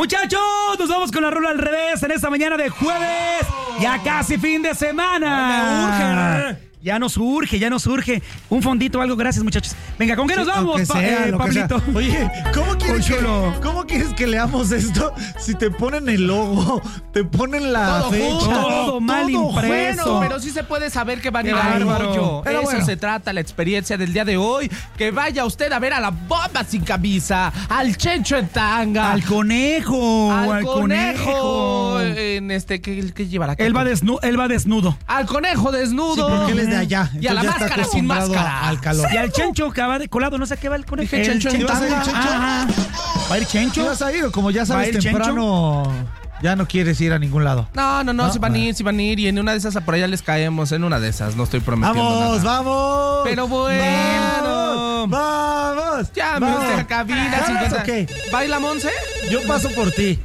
Muchachos, nos vamos con la rola al revés en esta mañana de jueves. Ya casi fin de semana. Ya nos urge. Un fondito o algo, gracias, muchachos. Venga, ¿con qué nos vamos, Pablito? Oye, ¿cómo quieres que leamos esto si te ponen el logo, te ponen la todo fecha? Todo mal impreso. Bueno, pero sí se puede saber que van a ir Qué al bárbaro. rollo. Pero Eso bueno. se trata la experiencia del día de hoy. Que vaya usted a ver a la bomba sin camisa, al Chencho en tanga, Al conejo. al conejo. ¿Qué llevará? Él va desnudo. Al coneo desnudo. Sí, porque él es de allá. Y a la entonces ya está máscara sin acostumbrado máscara. al calor. Y al Chencho que va de colado, no sé qué va el conejo. Dije Chencho en ¿Ibas a ir, tanga. Chencho? Ajá. ¿Va a ir ¿Sí Chencho? vas a ir o como ya ¿Va a sabes ir temprano ya no quieres ir a ningún lado? No, se van a ir y en una de esas por allá les caemos, en una de esas, no estoy prometiendo nada. ¡Vamos! Pero bueno. ¡Vamos! Llame usted a cabina 50. Ok. ¿Baila Monse? Yo paso por ti.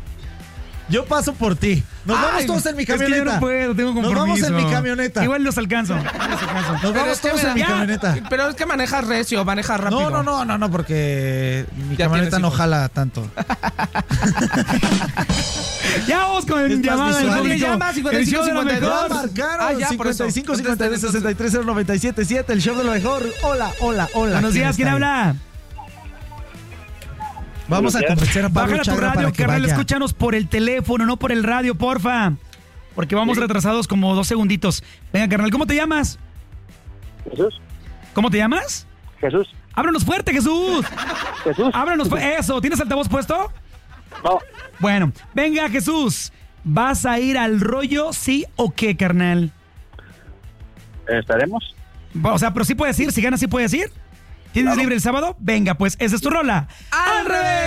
Nos Ay, vamos todos en mi Es que camioneta. yo no puedo, tengo compromiso. Nos vamos en mi camioneta. Igual los alcanzo. Nos Pero vamos es que todos en mi ya. camioneta. Pero es que manejas recio, manejas rápido. No, porque mi Ya camioneta tienes no hijos. jala tanto. Ya vamos con Es el más llamada del visual. público. Llama, 55, El show de la 52. mejor. Ya marcaron. Ah, ya, por eso. 55 52 63 097 7. El show de lo mejor. Hola. Buenos días, ¿quién habla? Vamos a convencer a Pablo Bájala tu Chagra radio, para que carnal, vaya. escúchanos por el teléfono, no por el radio, porfa. Porque vamos retrasados como 2 segunditos. Venga, carnal, ¿cómo te llamas? Jesús. ¿Cómo te llamas? Jesús. Ábranos fuerte, Jesús. Jesús. Ábranos eso. ¿Tienes altavoz puesto? No. Bueno, venga, Jesús. ¿Vas a ir al rollo, sí o qué, carnal? Estaremos. O sea, pero sí puedes ir, si ganas sí puedes ir. ¿Tienes Claro. libre el sábado? Venga, pues, esa es tu rola. ¡Al revés!